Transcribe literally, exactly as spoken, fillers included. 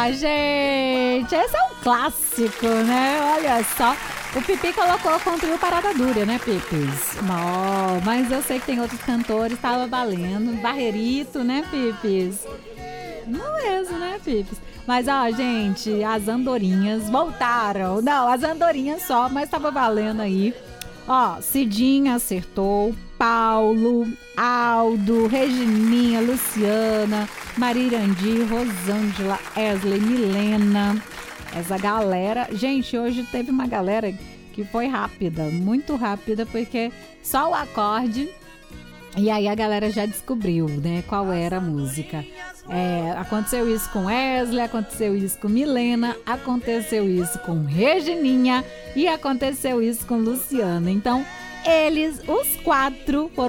Ah, gente, esse é um clássico, né? Olha só. O Pipi colocou com o trio Parada Dura, né, Pipis? Não, mas eu sei que tem outros cantores, tava valendo. Barrerito, né, Pipis? Não mesmo, né, Pipis? Mas, ó, gente, as andorinhas voltaram. Não, as andorinhas só, mas tava valendo aí. Ó, Cidinha acertou, Paulo, Aldo, Regininha, Luciana, Marirandi, Rosângela, Wesley, Milena. Essa galera... Gente, hoje teve uma galera que foi rápida, muito rápida, porque só o acorde... E aí a galera já descobriu, né, qual era a música. É, aconteceu isso com Wesley, aconteceu isso com Milena, aconteceu isso com Regininha e aconteceu isso com Luciana. Então, eles, os quatro, foram